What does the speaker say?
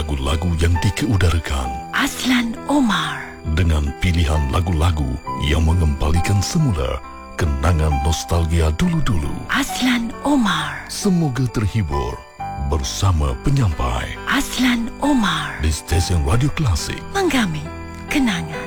lagu-lagu yang dikeudarakan Aslan Omar, dengan pilihan lagu-lagu yang mengembalikan semula kenangan nostalgia dulu-dulu. Aslan Omar, Semoga terhibur bersama penyampai Aslan Omar, di stesen Radio Klasik. menggami kenangan.